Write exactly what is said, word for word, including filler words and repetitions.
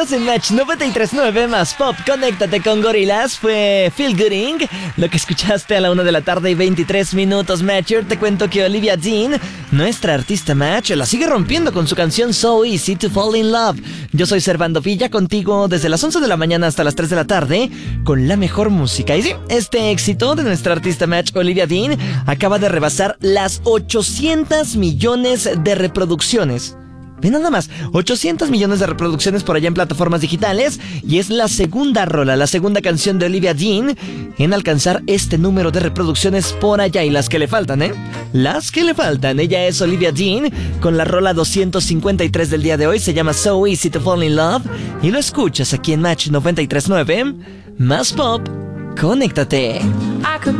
Estás en Match noventa y tres punto nueve más Pop. Conéctate con Gorillaz. Fue Feel Gooding lo que escuchaste a la una de la tarde y veintitrés minutos. Matcher, te cuento que Olivia Dean, nuestra artista Match, la sigue rompiendo con su canción So Easy to Fall in Love. Yo soy Servando Villa, contigo desde las once de la mañana hasta las tres de la tarde con la mejor música. Y sí, este éxito de nuestra artista Match, Olivia Dean, acaba de rebasar las ochocientos millones de reproducciones. Ve nada más, ochocientos millones de reproducciones por allá en plataformas digitales, y es la segunda rola, la segunda canción de Olivia Dean en alcanzar este número de reproducciones por allá. Y las que le faltan, ¿eh? Las que le faltan. Ella es Olivia Dean con la rola doscientos cincuenta y tres del día de hoy, se llama So Easy to Fall in Love, y lo escuchas aquí en Match noventa y tres punto nueve, más Pop. Conéctate.